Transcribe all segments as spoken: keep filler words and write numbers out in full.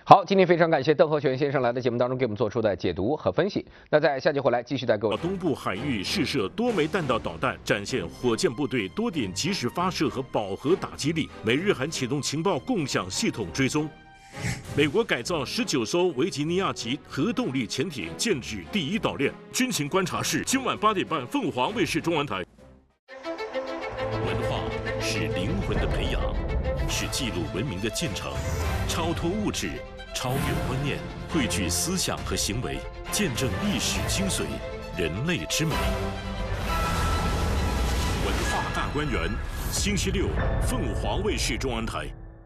好，今天非常感谢邓和全先生来到节目当中给我们做出的解读和分析。那在下集回来继续带各位。 东部海域试射多枚弹道导弹，展现火箭部队多点及时发射和饱和打击力。美日韩启动情报共享系统追踪。美国改造十九艘维吉尼亚级核动力潜艇，建制第一岛链。军情观察室今晚八点半，凤凰卫视中文台。文化是灵魂的培养，是记录文明的进程，超脱物质。 超越观念，汇聚思想和行为，见证历史精髓，人类之美。文化大观园，星期六，凤凰卫视中文台。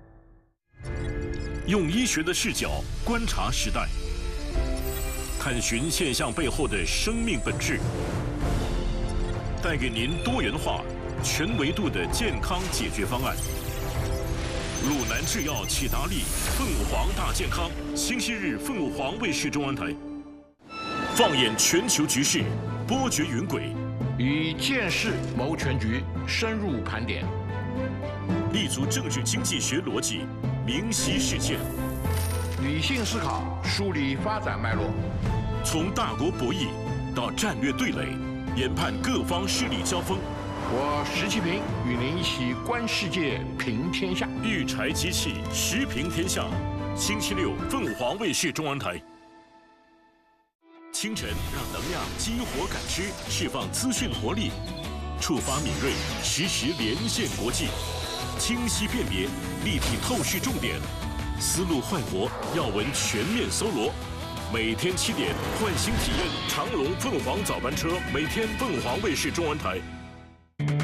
用医学的视角观察时代，探寻现象背后的生命本质，带给您多元化、全维度的健康解决方案。 鲁南制药启达利凤凰大健康，星期日凤凰卫视中文台。放眼全球局势，波谲云诡， 以见识谋全局，深入盘点， 立足政治经济学逻辑，明晰事件， 理性思考，梳理发展脉络， 从大国博弈到战略对垒，研判各方势力交锋。 我石其平与您一起观世界、评天下。 育柴机器，时评天下。星期六，凤凰卫视中文台。清晨，让能量激活感知，释放资讯活力，触发敏锐，实时连线国际，清晰辨别，立体透视重点，思路焕活，要闻全面搜罗。每天七点，唤醒体验长龙凤凰早班车，每天凤凰卫视中文台。